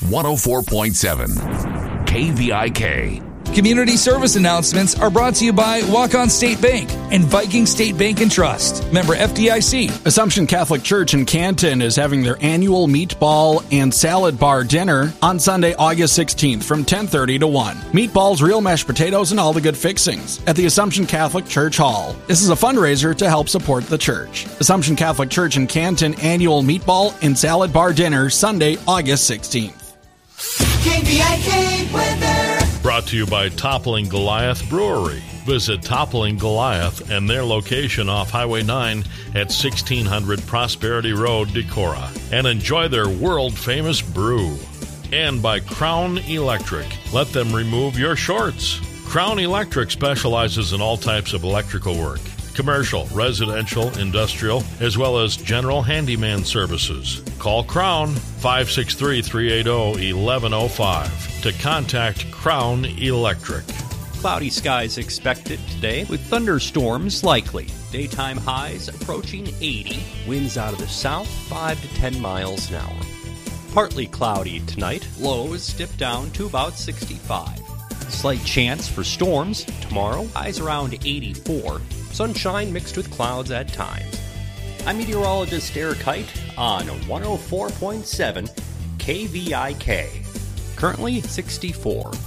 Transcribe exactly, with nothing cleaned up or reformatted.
one oh four point seven K V I K. Community service announcements are brought to you by Walk-On State Bank and Viking State Bank and Trust. Member F D I C. Assumption Catholic Church in Canton is having their annual meatball and salad bar dinner on Sunday, August sixteenth from ten thirty to one. Meatballs, real mashed potatoes, and all the good fixings at the Assumption Catholic Church Hall. This is a fundraiser to help support the church. Assumption Catholic Church in Canton annual meatball and salad bar dinner Sunday, August sixteenth. K V I K weather. Brought to you by Toppling Goliath Brewery. Visit Toppling Goliath and their location off Highway nine at sixteen hundred Prosperity Road, Decorah, and enjoy their world-famous brew. And by Crown Electric. Let them remove your shorts. Crown Electric specializes in all types of electrical work. Commercial, residential, industrial, as well as general handyman services. Call Crown five six three, three eight zero, one one zero five to contact Crown Electric. Cloudy skies expected today with thunderstorms likely. Daytime highs approaching eighty. Winds out of the south five to ten miles an hour. Partly cloudy tonight. Lows dip down to about sixty-five. Slight chance for storms tomorrow. Highs around eighty-four. Sunshine mixed with clouds at times. I'm meteorologist Eric Height on one oh four point seven K V I K. Currently sixty-four.